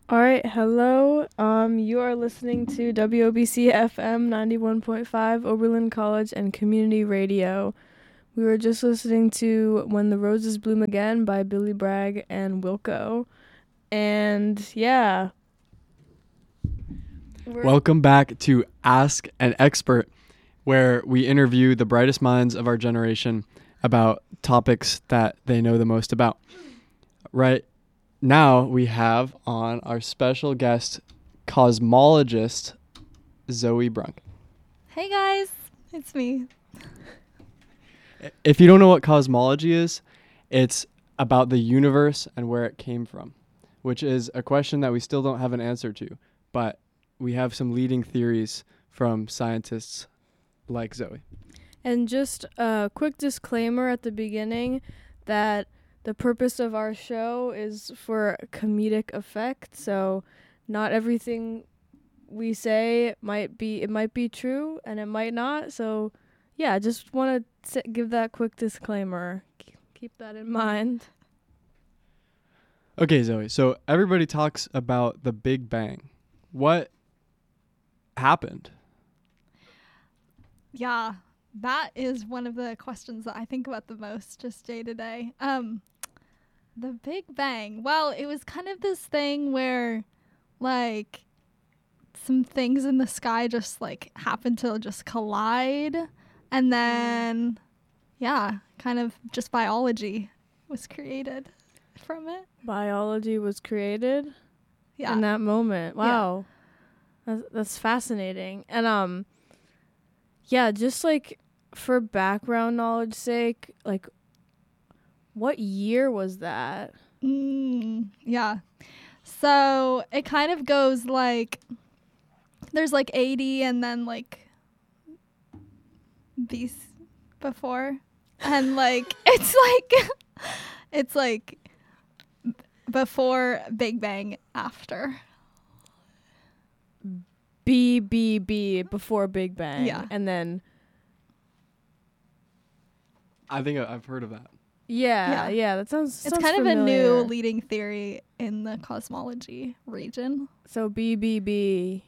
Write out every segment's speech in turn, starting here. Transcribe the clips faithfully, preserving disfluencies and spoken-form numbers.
All right, hello. Um, you are listening to W O B C F M ninety-one point five, Oberlin College and Community Radio. We were just listening to When the Roses Bloom Again by Billy Bragg and Wilco. And yeah. We're Welcome back to Ask an Expert, where we interview the brightest minds of our generation about topics that they know the most about. Right now, we have on our special guest, cosmologist Zoe Brunk. Hey guys, it's me. If you don't know what cosmology is, it's about the universe and where it came from, which is a question that we still don't have an answer to, but we have some leading theories from scientists like Zoe. And just a quick disclaimer at the beginning that the purpose of our show is for comedic effect, so not everything we say might be, it might be true and it might not, so yeah, just want to give that quick disclaimer. Keep that in mind. Okay, Zoe, so everybody talks about the Big Bang. What happened? Yeah, that is one of the questions that I think about the most just day to day. Um, the Big Bang. Well, it was kind of this thing where, like, some things in the sky just, like, happened to just collide. And then, yeah, kind of just biology was created from it. Biology was created Yeah. in that moment. Wow. That's, that's fascinating. And, um, yeah, just, like, for background knowledge sake, like, what year was that? Mm, yeah. So it kind of goes like there's like eighty and then like these before. And like it's like it's like before Big Bang after. B B B before Big Bang. Yeah. And then I think I- I've heard of that. yeah, yeah, Yeah. that sounds It's sounds kind of a familiar. new leading theory in the cosmology region. So B B B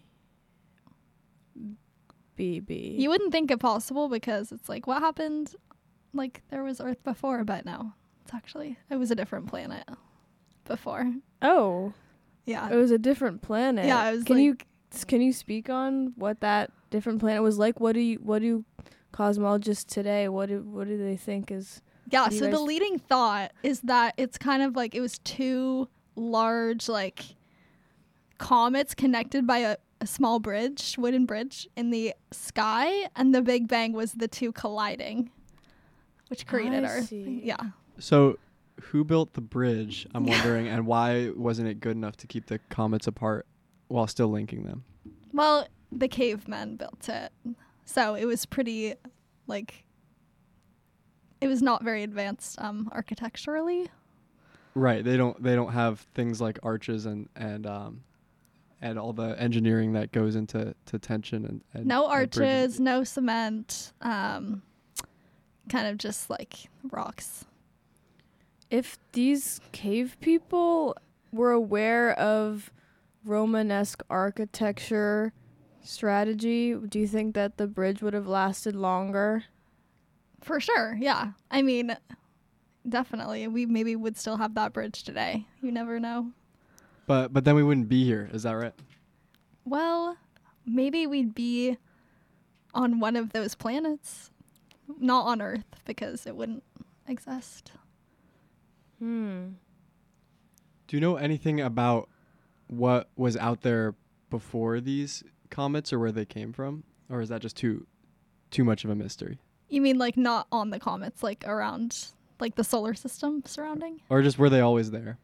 B B. You wouldn't think it possible because it's like what happened like there was Earth before, but no. It's actually it was a different planet before. Oh, Yeah. it was a different planet. Yeah, it was Can like- you can you speak on what that different planet was like? What do you what do cosmologists today, what do what do they think is Yeah, What do you so the guys- leading thought is that it's kind of like it was two large like comets connected by a, a small bridge, wooden bridge in the sky, and the Big Bang was the two colliding, which created I Earth. see. Yeah. So who built the bridge, I'm wondering, and why wasn't it good enough to keep the comets apart while still linking them? Well, the cavemen built it. So it was pretty like it was not very advanced um architecturally. Right. They don't they don't have things like arches and and um and all the engineering that goes into to tension and, and No and bridges. arches, no cement, um, kind of just like rocks. if these cave people were aware of Romanesque architecture strategy, do you think that the bridge would have lasted longer? For sure, yeah. I mean, definitely. We maybe would still have that bridge today. You never know. But but then we wouldn't be here. Is that right? Well, maybe we'd be on one of those planets. Not on Earth, because it wouldn't exist. Hmm. Do you know anything about what was out there before these comets or where they came from? Or is that just too too much of a mystery? You mean like not on the comets, like around like the solar system surrounding? Or just were they always there?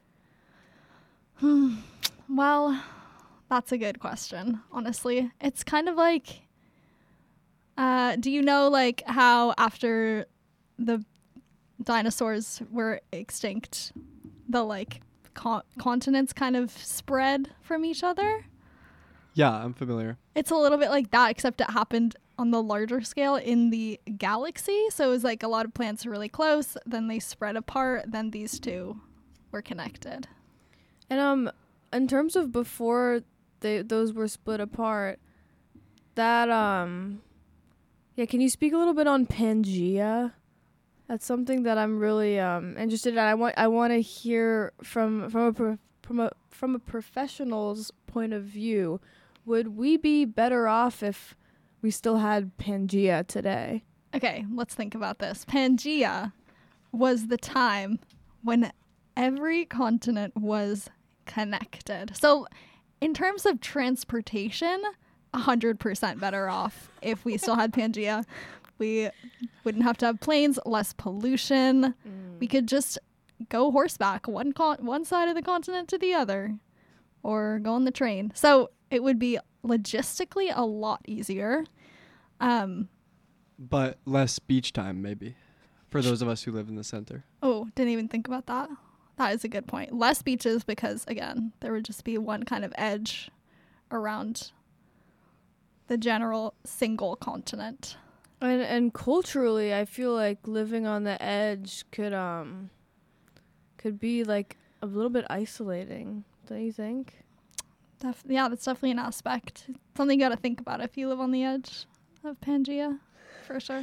Well, that's a good question, honestly. It's kind of like, uh, do you know, like, how after the dinosaurs were extinct, the, like, con- continents kind of spread from each other? Yeah, I'm familiar. It's a little bit like that, except it happened on the larger scale in the galaxy. So it was like a lot of planets were really close, then they spread apart, then these two were connected. And um, in terms of before they those were split apart, that um, yeah, can you speak a little bit on Pangea? That's something that I'm really um interested in. I want I want to hear from from a pro, from a from a professional's point of view. Would we be better off if we still had Pangea today? Okay, let's think about this. Pangea was the time when every continent was connected. So in terms of transportation, one hundred percent better off if we still had Pangea. We wouldn't have to have planes, less pollution. Mm. We could just go horseback one con- one side of the continent to the other, or go on the train. So it would be logistically a lot easier. Um, but less beach time, maybe, for those of us who live in the center. Oh, didn't even think about that. That is a good point. Less beaches because, again, there would just be one kind of edge around the general single continent. And and culturally, I feel like living on the edge could um could be like a little bit isolating. Don't you think? Def- yeah, that's definitely an aspect. Something you got to think about if you live on the edge of Pangea, for sure.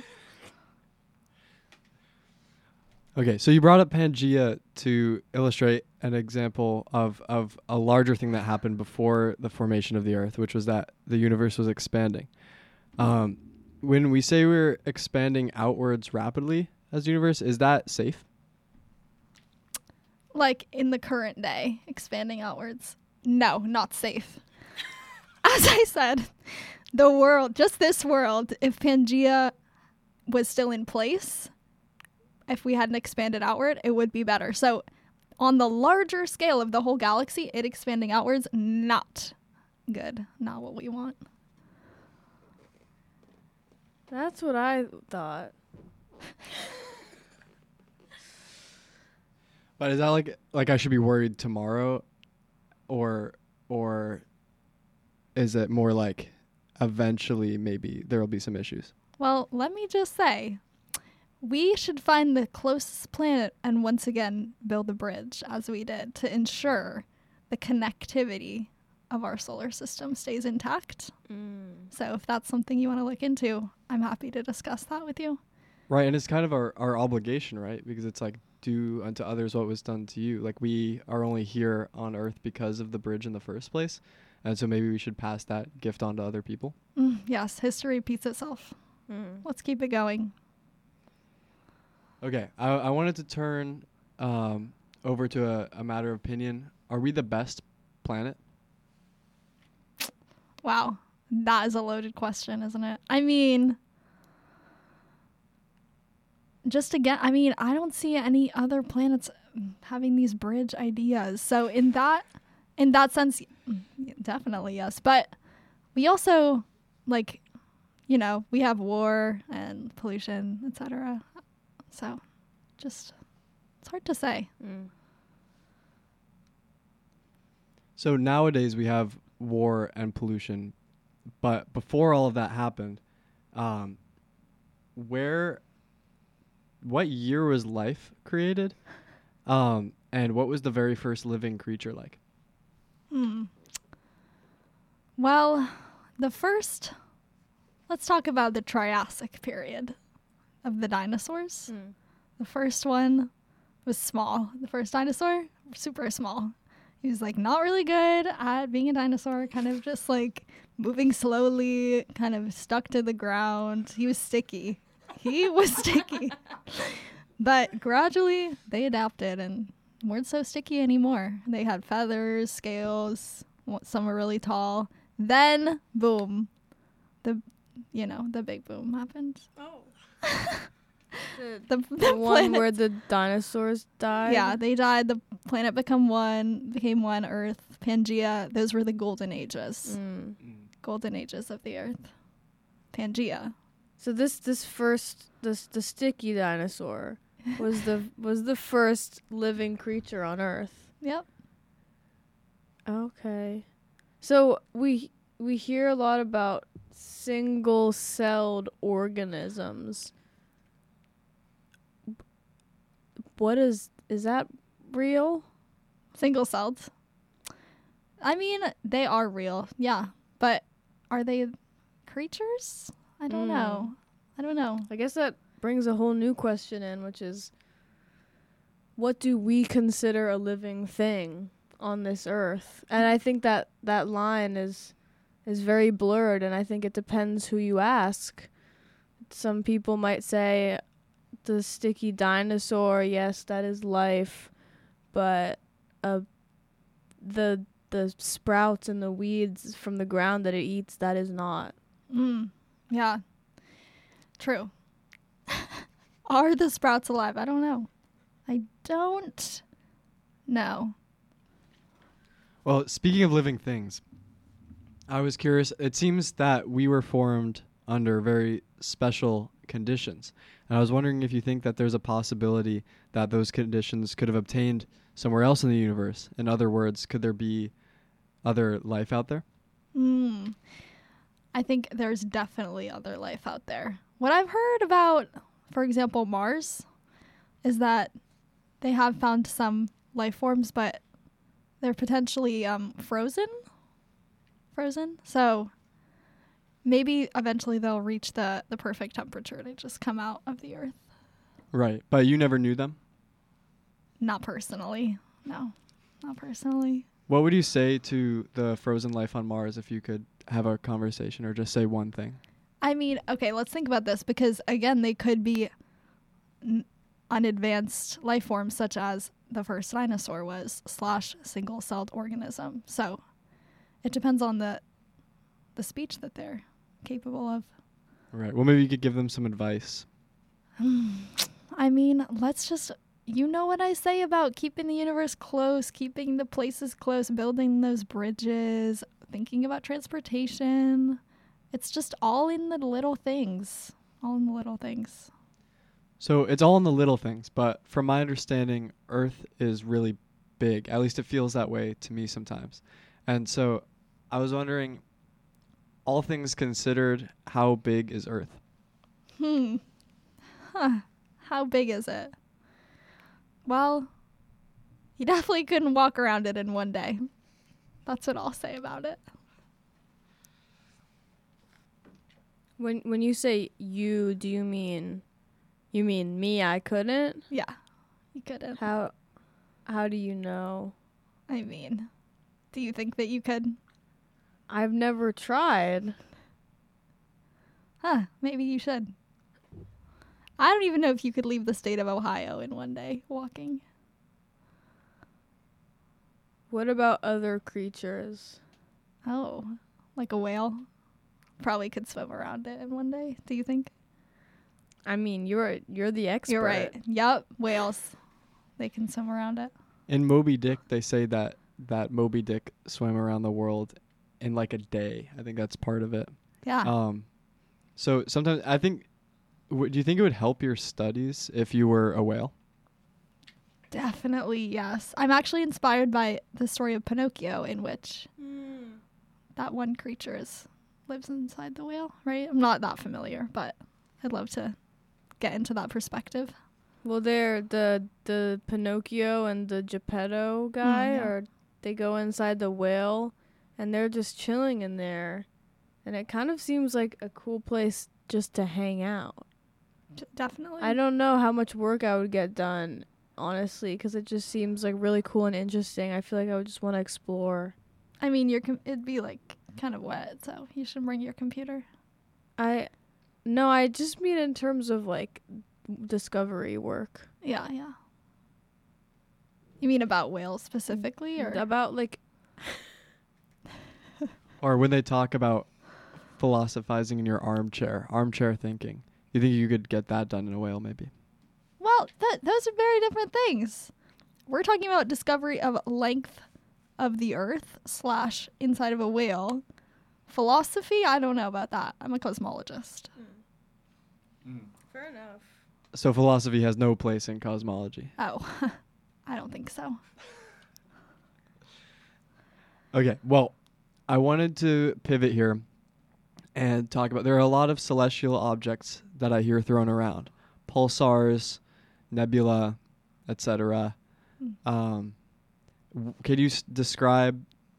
Okay, so you brought up Pangea to illustrate an example of, of a larger thing that happened before the formation of the Earth, which was that the universe was expanding. Um, when we say we're expanding outwards rapidly as the universe, is that safe? Like in the current day, expanding outwards? No, not safe. As I said, the world, just this world, if Pangea was still in place, if we hadn't expanded outward, it would be better. So on the larger scale of the whole galaxy, it expanding outwards, not good. Not what we want. That's what I thought. But is that like like I should be worried tomorrow, or or is it more like eventually maybe there will be some issues? Well, let me just say, we should find the closest planet and once again build a bridge, as we did, to ensure the connectivity of our solar system stays intact. Mm. So if that's something you want to look into, I'm happy to discuss that with you. Right, and it's kind of our, our obligation, right? Because it's like, do unto others what was done to you. Like, we are only here on Earth because of the bridge in the first place. And so maybe we should pass that gift on to other people. Mm, yes, history repeats itself. Mm. Let's keep it going. Okay, I, I wanted to turn um, over to a, a matter of opinion. Are we the best planet? Wow, that is a loaded question, isn't it? I mean, just again, I mean, I don't see any other planets having these bridge ideas. So in that, in that sense, definitely yes. But we also, like, you know, we have war and pollution, et cetera. So, just, it's hard to say. Mm. So nowadays we have war and pollution, but before all of that happened, um, where, what year was life created? Um, and what was the very first living creature like? Hmm. Well, the first, let's talk about the Triassic period of the dinosaurs. Mm. The first one was small. The first dinosaur, super small. He was like not really good at being a dinosaur, kind of just like moving slowly, kind of stuck to the ground. He was sticky. He was sticky. But gradually they adapted and weren't so sticky anymore. They had feathers, scales, some were really tall. Then, boom, the, you know, the big boom happened. Oh. the the, the, the one planet, where the dinosaurs died? Yeah, they died. The planet become one, became one Earth, Pangea. Those were the golden ages. Mm. Golden ages of the Earth. Pangea. So this this first this the sticky dinosaur was the was the first living creature on Earth. Yep. Okay. So we we hear a lot about single-celled organisms. What is is that real? Single-celled. I mean, they are real, yeah. But are they creatures? I don't Mm. know. I don't know. I guess that brings a whole new question in, which is, what do we consider a living thing on this earth? And I think that that line is is very blurred, and I think it depends who you ask. Some people might say the sticky dinosaur, yes, that is life, but uh, the the sprouts and the weeds from the ground that it eats, that is not. Mm. Yeah. True. Are the sprouts alive? I don't know. I don't know. Well, speaking of living things, I was curious. It seems that we were formed under very special conditions. And I was wondering if you think that there's a possibility that those conditions could have obtained somewhere else in the universe. In other words, could there be other life out there? Mm. I think there's definitely other life out there. What I've heard about, for example, Mars, is that they have found some life forms, but they're potentially um, frozen. Frozen. So maybe eventually they'll reach the, the perfect temperature to just come out of the Earth. Right. But you never knew them? Not personally. No, not personally. What would you say to the frozen life on Mars if you could have a conversation or just say one thing? I mean, okay, let's think about this because, again, they could be n- unadvanced life forms such as the first dinosaur was slash single-celled organism. So it depends on the the speech that they're capable of. Right. Well, maybe you could give them some advice. I mean, let's just, you know what I say about keeping the universe close, keeping the places close, building those bridges, thinking about transportation. It's just all in the little things. All in the little things. So it's all in the little things, but from my understanding, Earth is really big. At least it feels that way to me sometimes. And so I was wondering, all things considered, how big is Earth? Hmm. Huh. How big is it? Well, you definitely couldn't walk around it in one day. That's what I'll say about it. When when you say you, do you mean you mean me? I couldn't? Yeah, you couldn't. How how do you know? I mean, do you think that you could? I've never tried. Huh, maybe you should. I don't even know if you could leave the state of Ohio in one day walking. What about other creatures? Oh, like a whale? Probably could swim around it in one day, do you think? I mean, you're you're the expert. You're right. Yup, whales. They can swim around it. In Moby Dick, they say that, that Moby Dick swam around the world in like a day. I think that's part of it. Yeah. Um, so sometimes I think, w- do you think it would help your studies if you were a whale? Definitely, yes. I'm actually inspired by the story of Pinocchio, in which Mm. that one creature is lives inside the whale, right? I'm not that familiar, but I'd love to get into that perspective. Well, they're the the Pinocchio and the Geppetto guy, Mm, yeah. or they go inside the whale, and they're just chilling in there, and it kind of seems like a cool place just to hang out. D- definitely. I don't know how much work I would get done, honestly, because it just seems like really cool and interesting. I feel like I would just want to explore. I mean, your com- it'd be like kind of wet, so you should bring your computer. I, no, I just mean in terms of like discovery work. Yeah, yeah. You mean about whales specifically, or About like, Or when they talk about philosophizing in your armchair, armchair thinking, you think you could get that done in a whale maybe? well, th- those are very different things. We're talking about discovery of length of the Earth slash inside of a whale. Philosophy, I don't know about that. I'm a cosmologist. fair enough. So philosophy has no place in cosmology. Oh, I don't think so. Okay, well, I wanted to pivot here and talk about, there are a lot of celestial objects that I hear thrown around. Pulsars, nebula, et cetera. Mm. Um, w- could you s- describe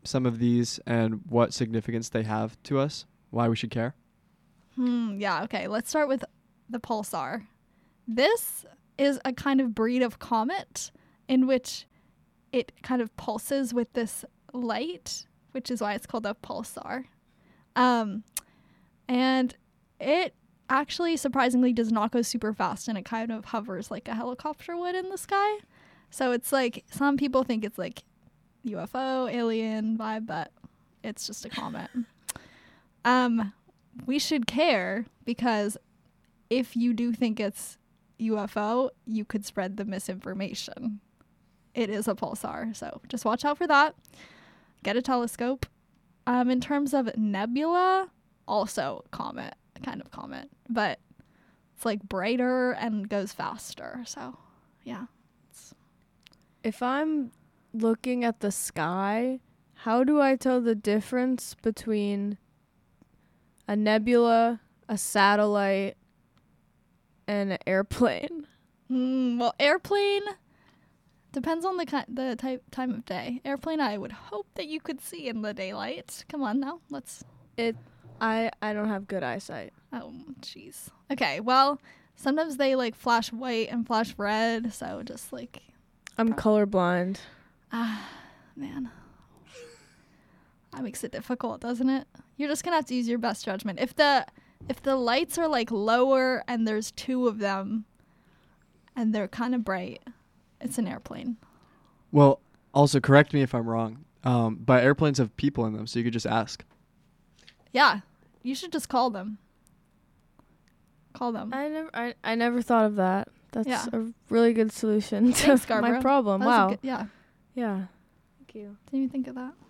some of these and what significance they have to us, why we should care? Hmm, yeah, okay. Let's start with the pulsar. This is a kind of breed of comet in which it kind of pulses with this light, which is why it's called a pulsar. Um, and it actually surprisingly does not go super fast, and it kind of hovers like a helicopter would in the sky. So it's like, some people think it's like U F O, alien vibe, but it's just a comet. Um, we should care because if you do think it's U F O, you could spread the misinformation. It is a pulsar, so just watch out for that. Get a telescope. Um, in terms of nebula, also comet, kind of comet, but it's like brighter and goes faster. So, yeah. It's If I'm looking at the sky, how do I tell the difference between a nebula, a satellite, and an airplane? Mm, well, airplane depends on the ki- the type time of day. Airplane, I would hope that you could see in the daylight. Come on now, let's. It, I, I don't have good eyesight. Oh, jeez. Okay, well, sometimes they like flash white and flash red, so just like, I'm colorblind. ah, man, that makes it difficult, doesn't it? You're just gonna have to use your best judgment. If the if the lights are like lower and there's two of them, and they're kind of bright, it's an airplane. Well, also correct me if I'm wrong, um, but airplanes have people in them, so you could just ask. Yeah, you should just call them. Call them. I never, I, I never thought of that. That's Yeah. a really good solution to Thanks, my Scarborough. problem. That was a Wow. good- yeah, Yeah. Thank you. didn't even think of that.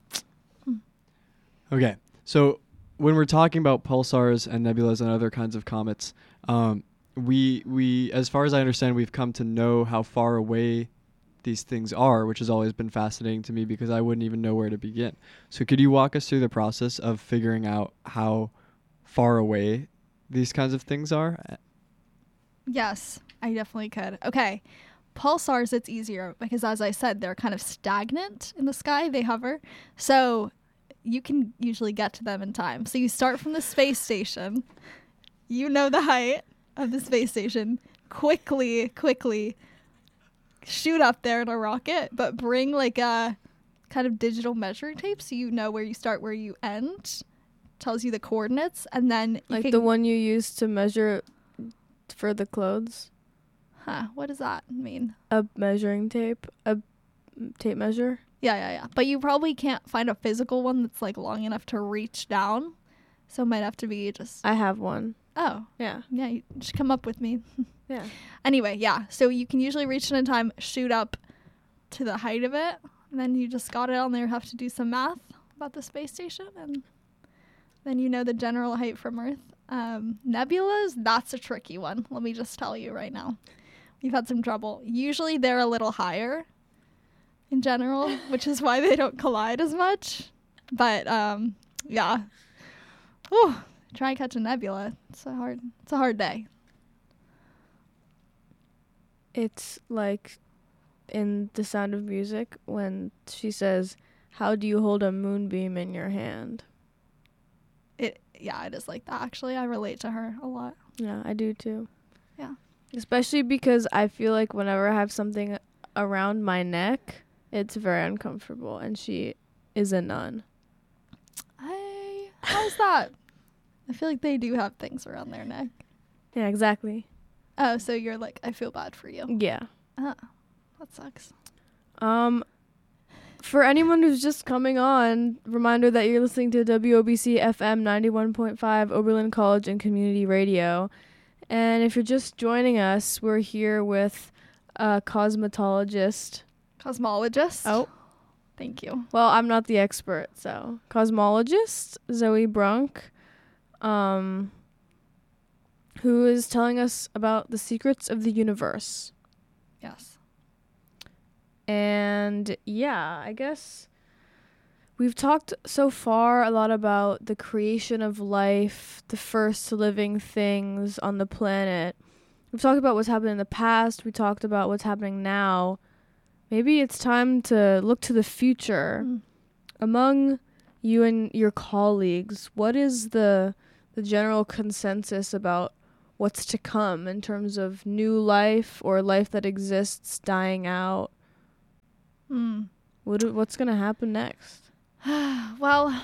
Okay, so when we're talking about pulsars and nebulas and other kinds of comets, um, we we as far as I understand, we've come to know how far away these things are, which has always been fascinating to me because I wouldn't even know where to begin. So could you walk us through the process of figuring out how far away these kinds of things are? Yes, I definitely could. Okay. Pulsars, it's easier because, as I said, they're kind of stagnant in the sky. They hover. So you can usually get to them in time. So you start from the space station. You know the height of the space station. Quickly, quickly shoot up there in a rocket, but bring like a kind of digital measuring tape so you know where you start, where you end. Tells you the coordinates, and then you Like can, the one you used to measure for the clothes. huh? What does that mean? A measuring tape. A tape measure. Yeah, yeah, yeah. But you probably can't find a physical one that's like long enough to reach down, so it might have to be just. I have one. Oh, Yeah. yeah. You should come up with me. Yeah. Anyway, yeah. So you can usually reach it in time, shoot up to the height of it, and then you just got it on there. Have to do some math about the space station, and then you know the general height from Earth. Um, nebulas, that's a tricky one. Let me just tell you right now. We've had some trouble. Usually they're a little higher in general, which is why they don't collide as much. But um, yeah. Whew, try and catch a nebula. It's a hard. It's a hard day. It's like in The Sound of Music when she says, "How do you hold a moonbeam in your hand?" It yeah, it is like that. Actually, I relate to her a lot. Yeah, I do too. Yeah. Especially because I feel like whenever I have something around my neck, it's very uncomfortable, and she is a nun. I how's that? I feel like they do have things around their neck. Yeah, exactly. Oh, so you're like, I feel bad for you. Yeah. Oh, that sucks. Um, for anyone who's just coming on, reminder that you're listening to W O B C F M ninety-one point five, Oberlin College and Community Radio. And if you're just joining us, we're here with a cosmetologist. Cosmologist. Oh. Thank you. Well, I'm not the expert, so cosmologist Zoe Brunk, um, who is telling us about the secrets of the universe. Yes. And yeah, I guess we've talked so far a lot about the creation of life, the first living things on the planet. We've talked about what's happened in the past. We talked about what's happening now. Maybe it's time to look to the future. Mm. among you and your colleagues, what is the the general consensus about what's to come in terms of new life or life that exists dying out? Hmm. What do- what's going to happen next? Well,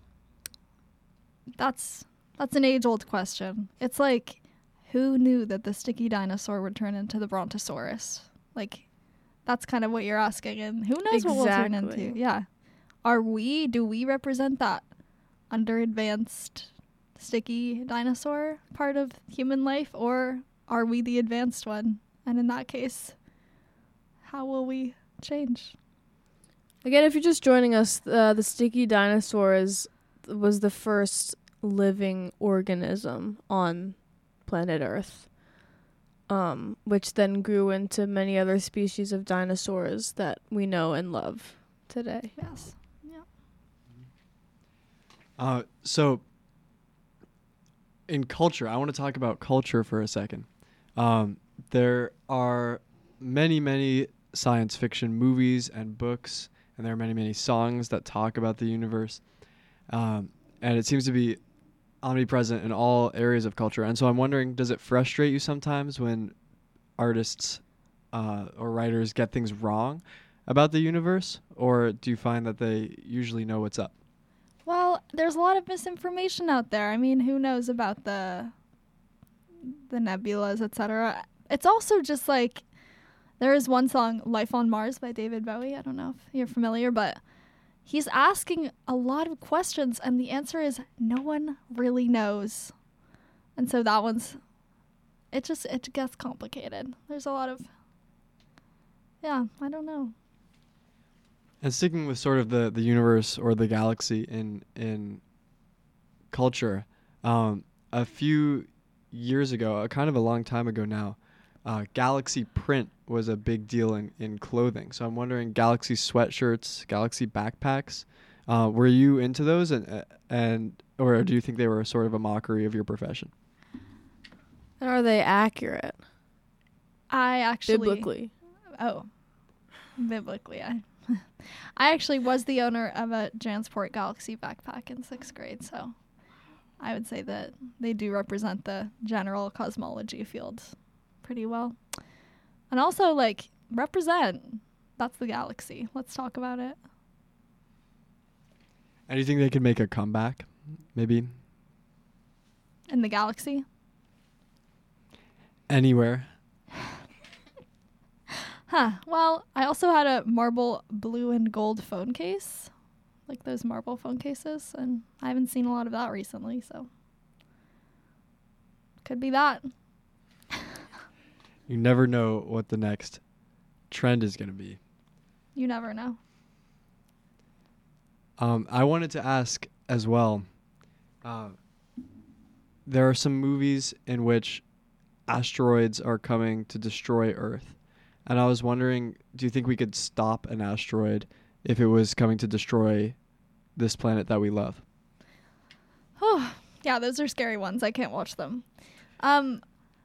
that's that's an age-old question. It's like, who knew that the sticky dinosaur would turn into the Brontosaurus? Like, that's kind of what you're asking, and who knows what we'll turn Exactly. into? Yeah. Are we, do we represent that under-advanced sticky dinosaur part of human life, or are we the advanced one? And in that case, how will we change? Again, if you're just joining us, uh, the sticky dinosaur is, was the first living organism on planet Earth, um, which then grew into many other species of dinosaurs that we know and love today. Yes. Uh, so, in culture, I want to talk about culture for a second. Um, there are many, many science fiction movies and books, and there are many, many songs that talk about the universe. Um, and it seems to be omnipresent in all areas of culture. And so I'm wondering, does it frustrate you sometimes when artists uh, or writers get things wrong about the universe? Or do you find that they usually know what's up? Well, there's a lot of misinformation out there. I mean, who knows about the the nebulas, et cetera. It's also just like, there is one song, Life on Mars by David Bowie. I don't know if you're familiar, but he's asking a lot of questions, and the answer is no one really knows. And so that one's, it just, it gets complicated. There's a lot of, yeah, I don't know. And sticking with sort of the, the universe or the galaxy in in culture, um, a few years ago, uh, kind of a long time ago now, uh, galaxy print was a big deal in, in clothing. So I'm wondering, galaxy sweatshirts, galaxy backpacks, uh, were you into those, and uh, and or do you think they were sort of a mockery of your profession? And are they accurate I actually, biblically? oh, biblically, I, I actually was the owner of a Jansport Galaxy backpack in sixth grade, so I would say that they do represent the general cosmology field pretty well. And also, like, represent, that's the galaxy. Let's talk about it. And do you think they could make a comeback, maybe In the galaxy? anywhere? Huh. Well, I also had a marble blue and gold phone case, like those marble phone cases, and I haven't seen a lot of that recently, so could be that. You never know what the next trend is going to be. You never know. Um, I wanted to ask as well, uh, there are some movies in which asteroids are coming to destroy Earth. And I was wondering, do you think we could stop an asteroid if it was coming to destroy this planet that we love? Oh, yeah, those are scary ones. I can't watch them. Um,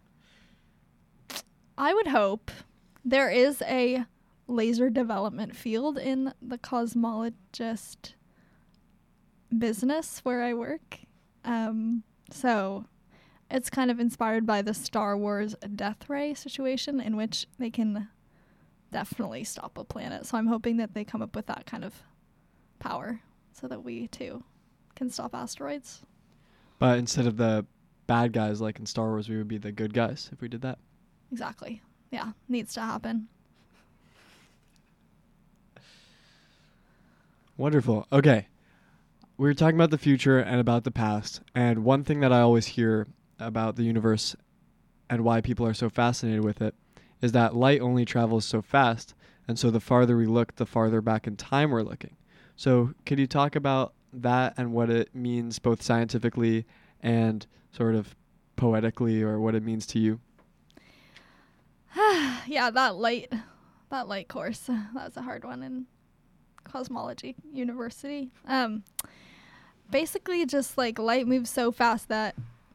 I would hope there is a laser development field in the cosmologist business where I work. Um, so it's kind of inspired by the Star Wars death ray situation, in which they can definitely stop a planet. So I'm hoping that they come up with that kind of power so that we too can stop asteroids. But instead of the bad guys like in Star Wars, we would be the good guys if we did that. Exactly. Yeah, needs to happen. Wonderful. Okay. We were talking about the future and about the past. And one thing that I always hear about the universe and why people are so fascinated with it is that light only travels so fast. And so the farther we look, the farther back in time we're looking. So could you talk about that and what it means both scientifically and sort of poetically, or what it means to you? Yeah, that light, that light course, that was a hard one in cosmology university. Um, basically just like light moves so fast that,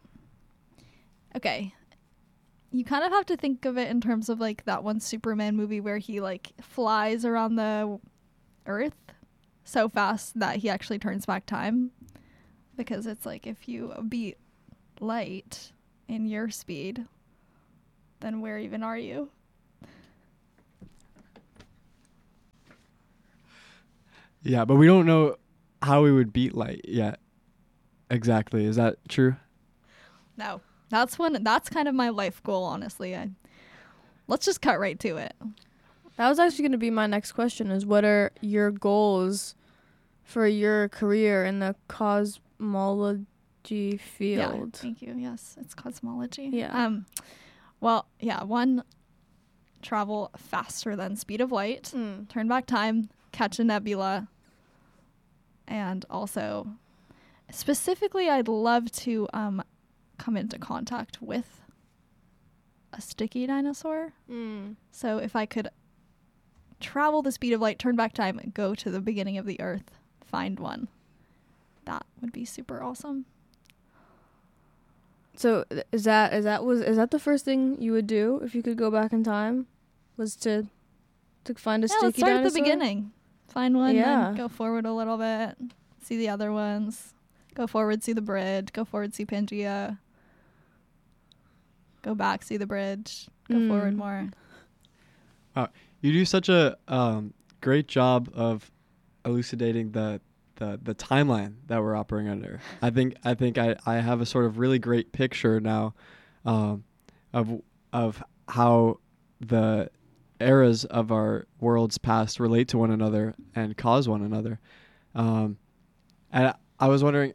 okay, you kind of have to think of it in terms of like that one Superman movie where he like flies around the Earth. so fast that he actually turns back time, because it's like if you beat light in your speed, then where even are you? Yeah, but we don't know how we would beat light yet. Exactly. Is that true? No. That's one that's kind of my life goal, honestly. I, let's just cut right to it. That was actually going to be my next question, is what are your goals for your career in the cosmology field? Yeah, thank you. Yes, it's cosmology. Yeah. Um, well, yeah, one, travel faster than speed of light, Mm. turn back time, catch a nebula, and also, specifically, I'd love to um, come into contact with a sticky dinosaur. Mm. So if I could travel the speed of light, turn back time, and go to the beginning of the Earth, find one, that would be super awesome. So th- is that is that was is that the first thing you would do if you could go back in time? Was to to find a Yeah, sticky let's start dinosaur? at the beginning. Find one, Yeah. then go forward a little bit, see the other ones. Go forward, see the bridge. Go forward, see Pangea. Go back, see the bridge. Go Mm. forward more. You do such a um, great job of elucidating the, the the timeline that we're operating under. I think I think I, I have a sort of really great picture now um, of of how the eras of our worlds past relate to one another and cause one another. Um, and I, I was wondering,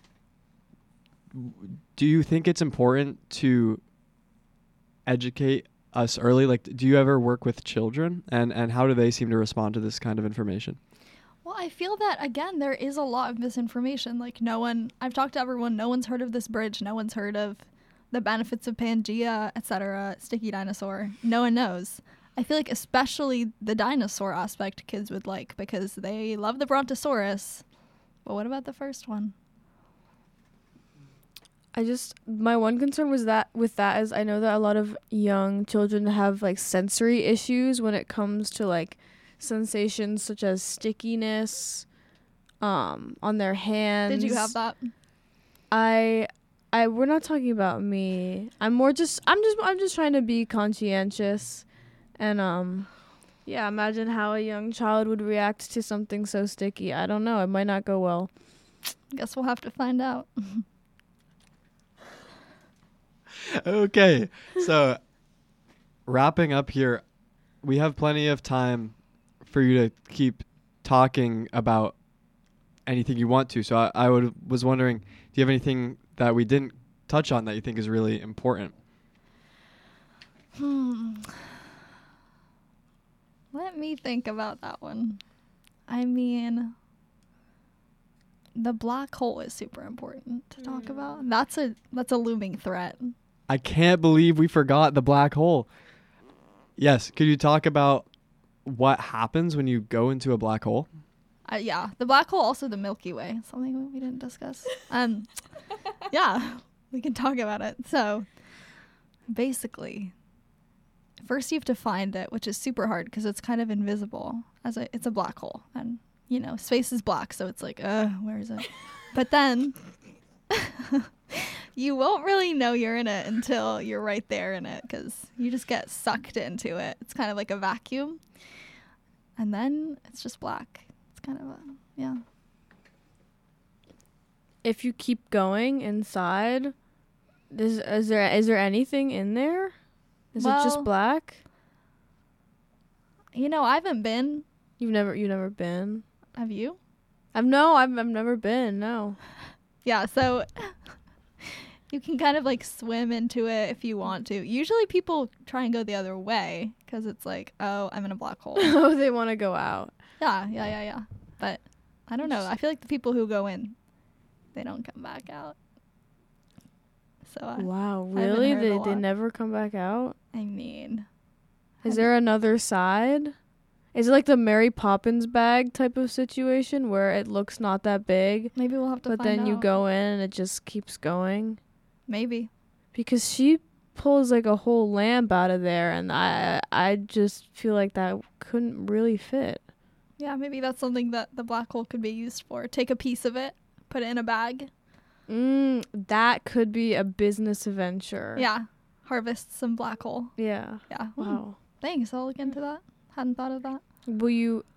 do you think it's important to educate us early? Like, do you ever work with children, and and how do they seem to respond to this kind of information? Well, I feel that, again, there is a lot of misinformation. Like, no one, I've talked to everyone, no one's heard of this bridge, no one's heard of the benefits of Pangea, et cetera, sticky dinosaur. No one knows. I feel like especially the dinosaur aspect kids would like, because they love the Brontosaurus. But what about the first one? I just my one concern was that with that is I know that a lot of young children have like sensory issues when it comes to like sensations such as stickiness um on their hands. Did you have that? I I we're not talking about me. I'm more just I'm just I'm just trying to be conscientious and um yeah, imagine how a young child would react to something so sticky. I don't know, it might not go well. Guess we'll have to find out. Okay, so wrapping up here, we have plenty of time for you to keep talking about anything you want to. So I, I would was wondering, do you have anything that we didn't touch on that you think is really important? Hmm. Let me think about that one. I mean, the black hole is super important to talk Mm. about. That's a that's a looming threat. I can't believe we forgot the black hole. Yes, could you talk about what happens when you go into a black hole? Uh, yeah, the black hole, also the Milky Way, something we didn't discuss. Um, yeah, we can talk about it. So, basically, first you have to find it, which is super hard because it's kind of invisible. As a, it's a black hole, and you know, space is black, so it's like, uh, where is it? But then you won't really know you're in it until you're right there in it, because you just get sucked into it. It's kind of like a vacuum, and then it's just black. It's kind of a, yeah. If you keep going inside, is, is there is there anything in there? Is it Well, just black? You know, I haven't been. You've never you've never been? Have you? I've no, I've I've never been. No. Yeah, so you can kind of like swim into it if you want to. Usually people try and go the other way because it's like, oh, I'm in a black hole. Oh, they want to go out. Yeah, yeah, yeah, yeah. But I don't know. I feel like the people who go in, they don't come back out. So I, Wow, haven't really? heard a They they lot. never come back out? I mean, Is have there another side? Is it like the Mary Poppins bag type of situation where it looks not that big, maybe we'll have to but find then you out. go in and it just keeps going? Maybe. Because she pulls like a whole lamp out of there, and I I just feel like that couldn't really fit. Yeah, maybe that's something that the black hole could be used for. Take a piece of it, put it in a bag. Mm, that could be a business adventure. Yeah. Harvest some black hole. Yeah. Yeah. Wow. Thanks. I'll look into that. Hadn't thought of that. Will you